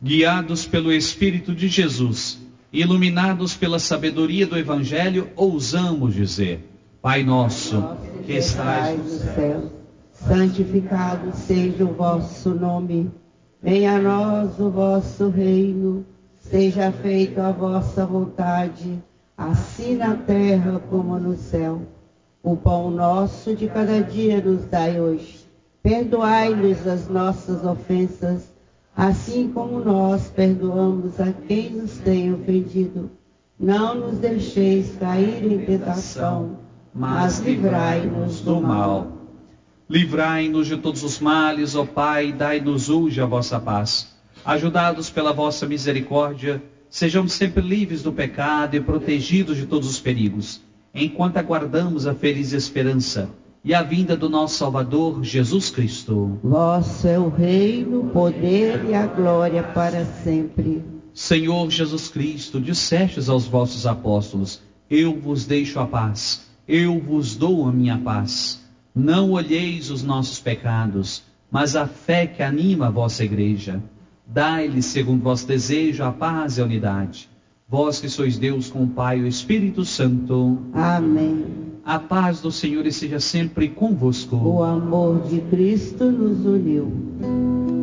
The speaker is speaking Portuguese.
Guiados pelo Espírito de Jesus, iluminados pela sabedoria do Evangelho, ousamos dizer: Pai nosso, que estais no céu, santificado seja o vosso nome. Venha a nós o vosso reino. Seja feita a vossa vontade, assim na terra como no céu. O pão nosso de cada dia nos dai hoje. Perdoai-nos as nossas ofensas, assim como nós perdoamos a quem nos tem ofendido. Não nos deixeis cair em tentação, mas livrai-nos do mal. Livrai-nos de todos os males, ó Pai, dai-nos hoje a vossa paz. Ajudados pela vossa misericórdia, sejamos sempre livres do pecado e protegidos de todos os perigos, enquanto aguardamos a feliz esperança e a vinda do nosso Salvador, Jesus Cristo. Vosso é o reino, o poder e a glória para sempre. Senhor Jesus Cristo, dissestes aos vossos apóstolos: eu vos deixo a paz, eu vos dou a minha paz. Não olheis os nossos pecados, mas a fé que anima a vossa igreja. Dai-lhes, segundo vosso desejo, a paz e a unidade. Vós que sois Deus com o Pai e o Espírito Santo. Amém. A paz do Senhor esteja sempre convosco. O amor de Cristo nos uniu.